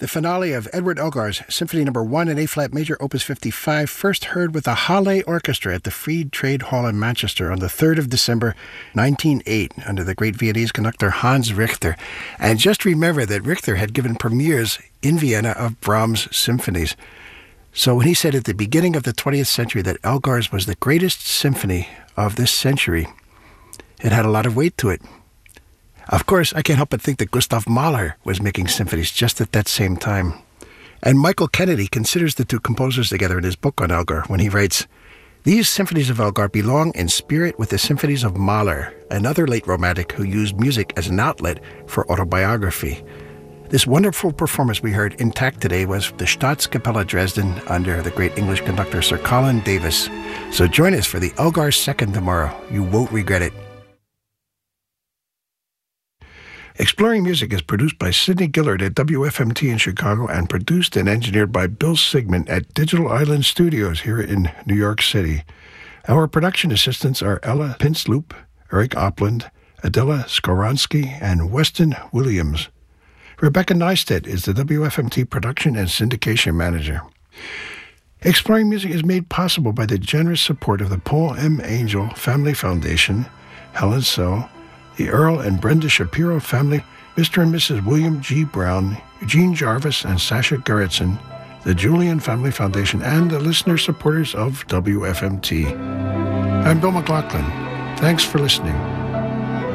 The finale of Edward Elgar's Symphony No. 1 in A-flat major, Opus 55, first heard with the Halle Orchestra at the Free Trade Hall in Manchester on the 3rd of December, 1908, under the great Viennese conductor Hans Richter. And just remember that Richter had given premieres in Vienna of Brahms' symphonies. So when he said at the beginning of the 20th century that Elgar's was the greatest symphony of this century, it had a lot of weight to it. Of course, I can't help but think that Gustav Mahler was making symphonies just at that same time. And Michael Kennedy considers the two composers together in his book on Elgar when he writes, "These symphonies of Elgar belong in spirit with the symphonies of Mahler, another late romantic who used music as an outlet for autobiography." This wonderful performance we heard intact today was the Staatskapelle Dresden under the great English conductor Sir Colin Davis. So join us for the Elgar Second tomorrow. You won't regret it. Exploring Music is produced by Sidney Gillard at WFMT in Chicago and produced and engineered by Bill Sigmund at Digital Island Studios here in New York City. Our production assistants are Ella Pinsloop, Eric Opland, Adela Skoronsky, and Weston Williams. Rebecca Neistat is the WFMT production and syndication manager. Exploring Music is made possible by the generous support of the Paul M. Angel Family Foundation, Helen So, the Earl and Brenda Shapiro family, Mr. and Mrs. William G. Brown, Eugene Jarvis, and Sasha Gerritsen, the Julian Family Foundation, and the listener supporters of WFMT. I'm Bill McLaughlin. Thanks for listening.